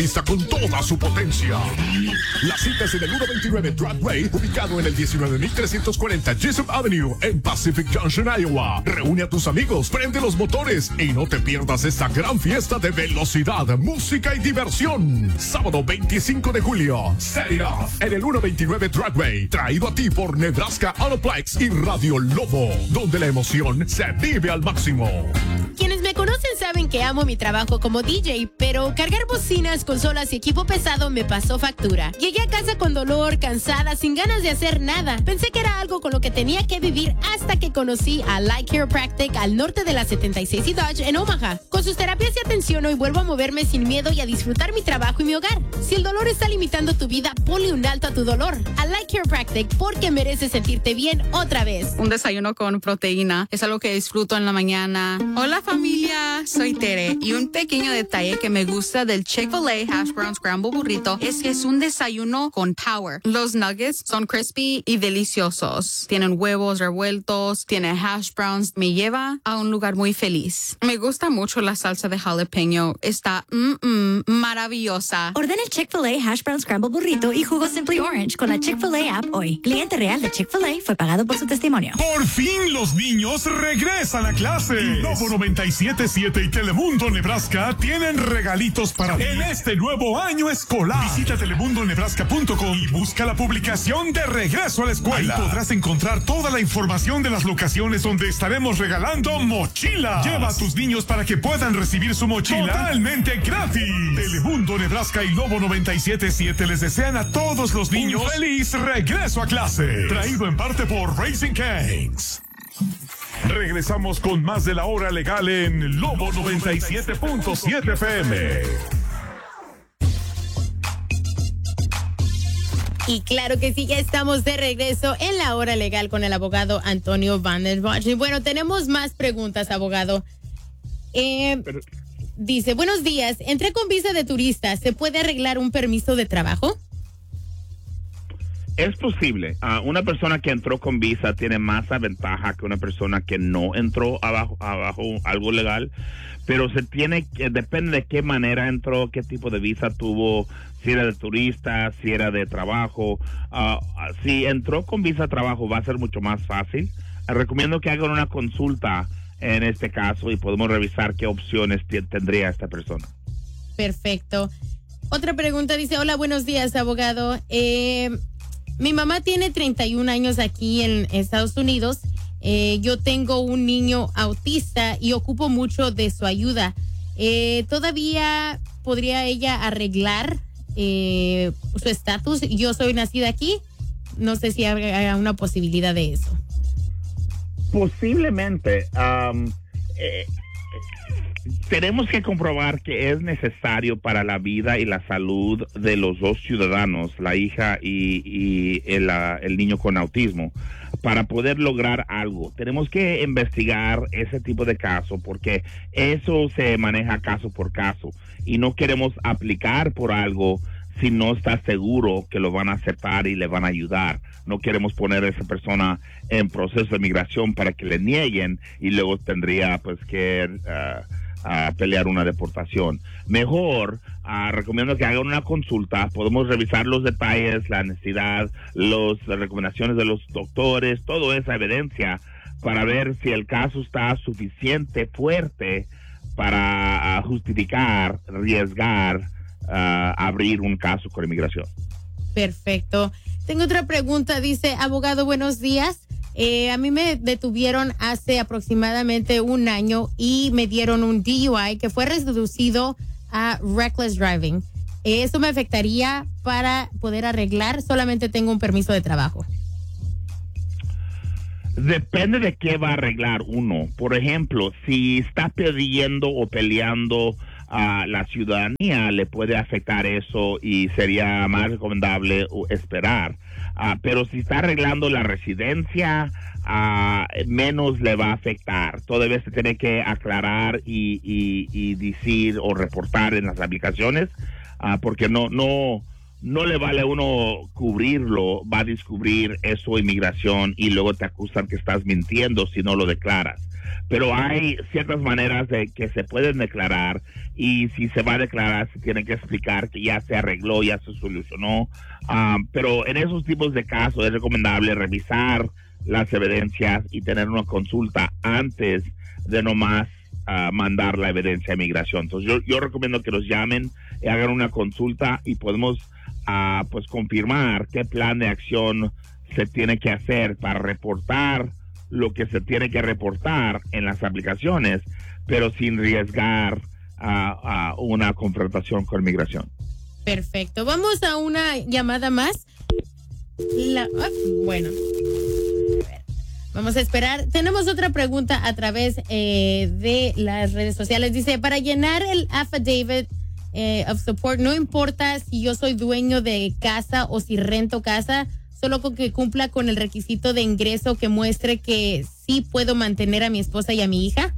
Está con toda su potencia. La cita es en el 129 Broadway, ubicado en el 19340 Jessup Avenue, en Pacific Junction, Iowa. Reúne a tus amigos, prende los motores y no te pierdas esta gran fiesta de velocidad, música y diversión. Sábado 25 de julio, Set It Off, en el 129 Broadway, traído a ti por Nebraska Autoplex y Radio Lobo, donde la emoción se vive al máximo. Quienes me conocen saben que amo mi trabajo como DJ, pero cargar bocinas, consolas y equipo pesado me pasó factura. Llegué a casa con dolor, cansada, sin ganas de hacer nada. Pensé que era algo con lo que tenía que vivir hasta que conocí a Light Chiropractic al norte de la 76 y Dodge en Omaha. Con sus terapias y atención hoy vuelvo a moverme sin miedo y a disfrutar mi trabajo y mi hogar. Si el dolor está limitando tu vida, ponle un alto a tu dolor. A Light Chiropractic, porque mereces sentirte bien otra vez. Un desayuno con proteína es algo que disfruto en la mañana. Hola familia, soy Tere y un pequeño detalle que me gusta del Chick-fil-A Hash Brown Scramble Burrito es que es un desayuno con power. Los nuggets son crispy y deliciosos. Tienen huevos revueltos, tiene hash browns. Me lleva a un lugar muy feliz. Me gusta mucho la salsa de jalapeño. Está maravillosa. Ordena el Chick-fil-A Hash Brown Scramble Burrito y jugo Simply Orange con la Chick-fil-A app hoy. Cliente real de Chick-fil-A fue pagado por su testimonio. Por fin los niños regresan a clase. Lobo 97.7 y Telemundo Nebraska tienen regalitos para ti en este nuevo año escolar. Visita telemundonebraska.com y busca la publicación de Regreso a la Escuela. Ahí podrás encontrar toda la información de las locaciones donde estaremos regalando mochilas. Lleva a tus niños para que puedan recibir su mochila totalmente gratis. Telemundo Nebraska y Lobo 97.7 les desean a todos los niños un feliz regreso a clase. Traído en parte por Raising Cane's. Regresamos con más de la hora legal en Lobo 97.7 FM. Y claro que sí, ya estamos de regreso en la hora legal con el abogado Antonio Van der Bosch. Y bueno, tenemos más preguntas, abogado. Dice, buenos días, entré con visa de turista, ¿se puede arreglar un permiso de trabajo? Es posible. Una persona que entró con visa tiene más ventaja que una persona que no entró abajo algo legal, pero depende de qué manera entró, qué tipo de visa tuvo, si era de turista, si era de trabajo. Si entró con visa de trabajo va a ser mucho más fácil. Recomiendo que hagan una consulta en este caso y podemos revisar qué opciones tendría esta persona. Perfecto. Otra pregunta dice, hola, buenos días, abogado. Mi mamá tiene 31 años aquí en Estados Unidos. Yo tengo un niño autista y ocupo mucho de su ayuda. ¿Todavía podría ella arreglar su estatus? Yo soy nacida aquí. No sé si hay una posibilidad de eso. Posiblemente. Tenemos que comprobar que es necesario para la vida y la salud de los dos ciudadanos, la hija y el niño con autismo, para poder lograr algo. Tenemos que investigar ese tipo de caso porque eso se maneja caso por caso y no queremos aplicar por algo si no está seguro que lo van a aceptar y le van a ayudar. No queremos poner a esa persona en proceso de migración para que le nieguen y luego tendría pues que a pelear una deportación. Mejor, recomiendo que hagan una consulta. Podemos revisar los detalles, la necesidad, las recomendaciones de los doctores, toda esa evidencia para ver si el caso está suficiente fuerte para justificar, arriesgar, abrir un caso con inmigración. Perfecto. Tengo otra pregunta. Dice, abogado, buenos días. A mí me detuvieron hace aproximadamente un año y me dieron un DUI que fue reducido a reckless driving. ¿Eso me afectaría para poder arreglar? Solamente tengo un permiso de trabajo. Depende de qué va a arreglar uno. Por ejemplo, si está pidiendo o peleando a la ciudadanía, le puede afectar eso y sería más recomendable esperar. Pero si está arreglando la residencia, menos le va a afectar. Todavía se tiene que aclarar y decir o reportar en las aplicaciones, porque no no le vale a uno cubrirlo, va a descubrir eso inmigración y luego te acusan que estás mintiendo si no lo declaras. Pero hay ciertas maneras de que se pueden declarar y si se va a declarar se tiene que explicar que ya se arregló, ya se solucionó. Pero en esos tipos de casos es recomendable revisar las evidencias y tener una consulta antes de nomás mandar la evidencia a migración. Entonces yo recomiendo que los llamen y hagan una consulta y podemos pues confirmar qué plan de acción se tiene que hacer para reportar lo que se tiene que reportar en las aplicaciones, pero sin arriesgar a una confrontación con migración. Perfecto. Vamos a una llamada más. Bueno. Vamos a esperar. Tenemos otra pregunta a través de las redes sociales. Dice, para llenar el affidavit of support, no importa si yo soy dueño de casa o si rento casa, solo con que cumpla con el requisito de ingreso que muestre que sí puedo mantener a mi esposa y a mi hija.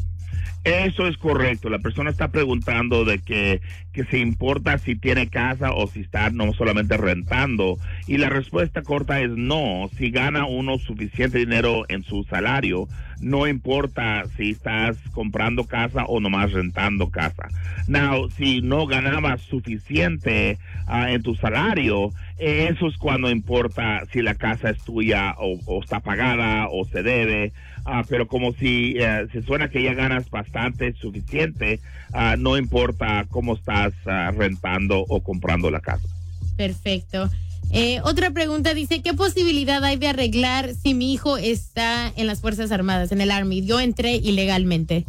Eso es correcto. La persona está preguntando de que se importa si tiene casa o si está no solamente rentando. Y la respuesta corta es no. Si gana uno suficiente dinero en su salario, no importa si estás comprando casa o nomás rentando casa. Now, si no ganabas suficiente en tu salario, eso es cuando importa si la casa es tuya o está pagada o se debe. Pero como si se suena que ya ganas bastante, suficiente, no importa cómo estás rentando o comprando la casa. Perfecto. Otra pregunta dice, ¿qué posibilidad hay de arreglar si mi hijo está en las Fuerzas Armadas, en el Army? Yo entré ilegalmente.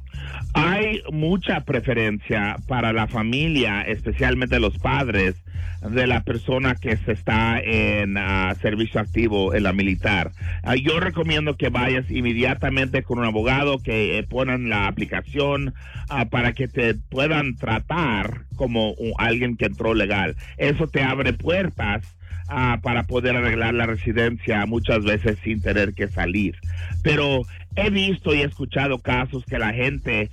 Hay mucha preferencia para la familia, especialmente los padres, de la persona que se está en servicio activo en la militar. Yo recomiendo que vayas inmediatamente con un abogado, que pongan la aplicación para que te puedan tratar como alguien que entró legal. Eso te abre puertas para poder arreglar la residencia muchas veces sin tener que salir. Pero he visto y he escuchado casos que la gente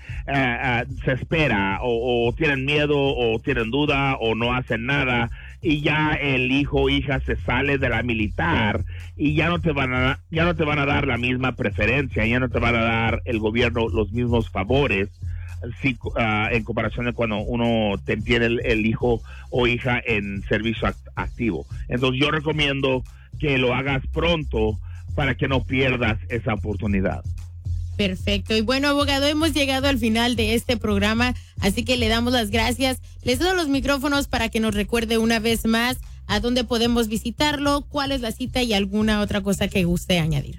se espera o tienen miedo o tienen duda o no hacen nada y ya el hijo o hija se sale de la militar y ya no te van a dar la misma preferencia, ya no te van a dar el gobierno los mismos favores. Sí, en comparación de cuando uno tiene el hijo o hija en servicio activo. Entonces yo recomiendo que lo hagas pronto para que no pierdas esa oportunidad. Perfecto. Y bueno, abogado, hemos llegado al final de este programa, así que le damos las gracias. Les doy los micrófonos para que nos recuerde una vez más a dónde podemos visitarlo, cuál es la cita y alguna otra cosa que guste añadir.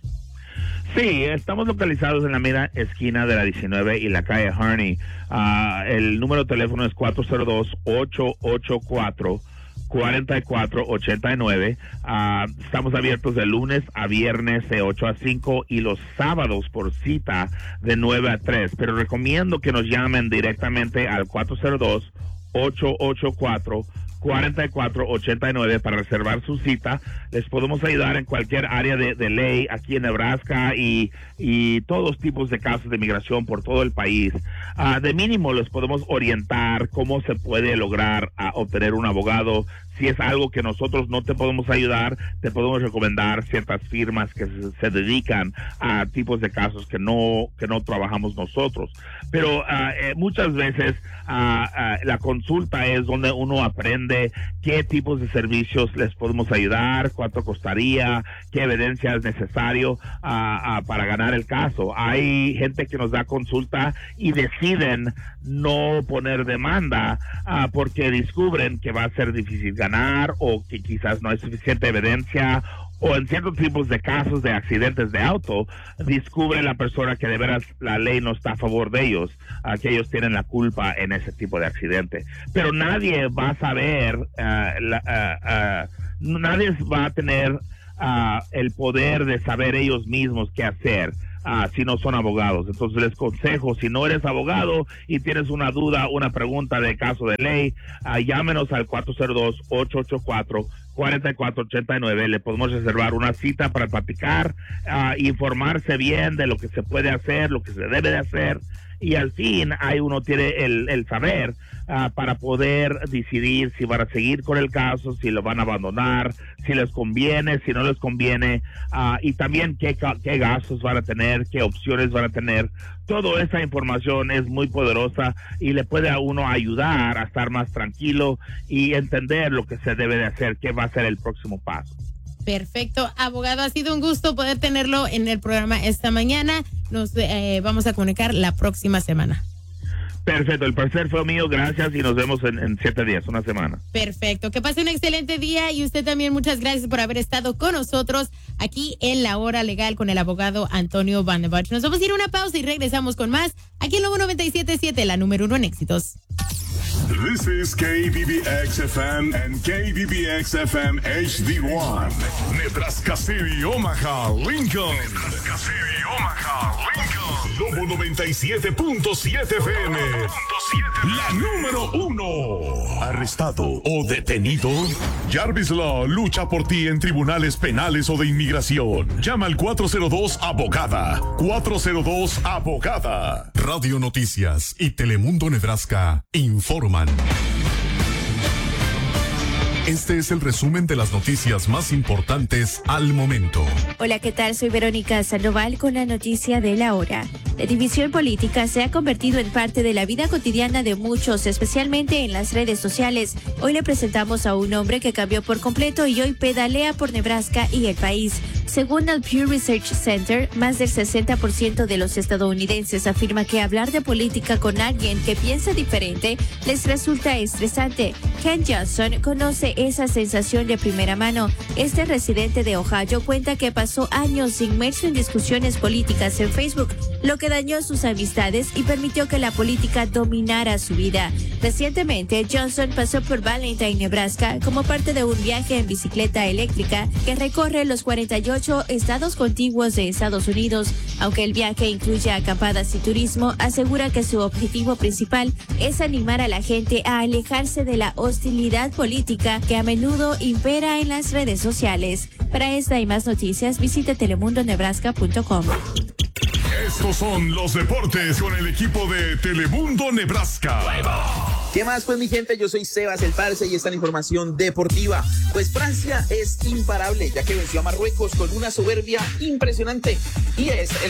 Sí, estamos localizados en la mera esquina de la 19 y la calle Harney. El número de teléfono es 402-884-4489. Estamos abiertos de lunes a viernes de 8 a 5 y los sábados por cita de 9 a 3. Pero recomiendo que nos llamen directamente al 402-884-4489 para reservar su cita. Les podemos ayudar en cualquier área de ley aquí en Nebraska y todos tipos de casos de migración por todo el país. De mínimo les podemos orientar cómo se puede lograr obtener un abogado. Si es algo que nosotros no te podemos ayudar, te podemos recomendar ciertas firmas que se dedican a tipos de casos que no trabajamos nosotros. Pero muchas veces la consulta es donde uno aprende qué tipos de servicios les podemos ayudar, cuánto costaría, qué evidencia es necesario para ganar el caso. Hay gente que nos da consulta y deciden no poner demanda porque descubren que va a ser difícil ganar o que quizás no hay suficiente evidencia, o en ciertos tipos de casos de accidentes de auto, descubre la persona que de veras la ley no está a favor de ellos, que ellos tienen la culpa en ese tipo de accidente. Pero nadie va a saber, nadie va a tener el poder de saber ellos mismos qué hacer. Si no son abogados. Entonces les consejo, si no eres abogado y tienes una duda, una pregunta de caso de ley, llámenos al 402-884-4489. Le podemos reservar una cita para platicar, informarse bien de lo que se puede hacer, lo que se debe de hacer, y al fin uno tiene el saber para poder decidir si van a seguir con el caso, si lo van a abandonar, si les conviene, si no les conviene, y también qué gastos van a tener, qué opciones van a tener. Toda esa información es muy poderosa y le puede a uno ayudar a estar más tranquilo y entender lo que se debe de hacer, qué va a ser el próximo paso. Perfecto, abogado, ha sido un gusto poder tenerlo en el programa esta mañana. Nos vamos a comunicar la próxima semana. Perfecto, el placer fue mío, gracias y nos vemos en 7 días, una semana. Perfecto, que pase un excelente día y usted también muchas gracias por haber estado con nosotros aquí en La Hora Legal con el abogado Antonio Bandevach. Nos vamos a ir a una pausa y regresamos con más aquí en Lobo 97.7, la número 1 en éxitos. This is KBBX-FM and KBBX-FM HD1. Nebraska City, Omaha, Lincoln. Nebraska City, Omaha, Lincoln. Lobo 97.7 FM. La número 1. ¿Arrestado o detenido? Jarvis Law lucha por ti en tribunales penales o de inmigración. Llama al 402-ABOGADA. 402-ABOGADA. Radio Noticias y Telemundo Nebraska informan. Este es el resumen de las noticias más importantes al momento. Hola, ¿qué tal? Soy Verónica Sandoval con la noticia de la hora. La división política se ha convertido en parte de la vida cotidiana de muchos, especialmente en las redes sociales. Hoy le presentamos a un hombre que cambió por completo y hoy pedalea por Nebraska y el país. Según el Pew Research Center, más del 60% de los estadounidenses afirma que hablar de política con alguien que piensa diferente les resulta estresante. Ken Johnson conoce esa sensación de primera mano. Este residente de Ohio cuenta que pasó años inmerso en discusiones políticas en Facebook, lo que dañó sus amistades y permitió que la política dominara su vida. Recientemente, Johnson pasó por Valentine, Nebraska, como parte de un viaje en bicicleta eléctrica que recorre los 48 estados contiguos de Estados Unidos. Aunque el viaje incluye acampadas y turismo, asegura que su objetivo principal es animar a la gente a alejarse de la hostilidad política que a menudo impera en las redes sociales. Para esta y más noticias, visite telemundonebraska.com. Estos son los deportes con el equipo de Telemundo Nebraska. ¿Qué más, pues, mi gente? Yo soy Sebas el Parce y esta es la información deportiva. Pues Francia es imparable, ya que venció a Marruecos con una soberbia impresionante y es el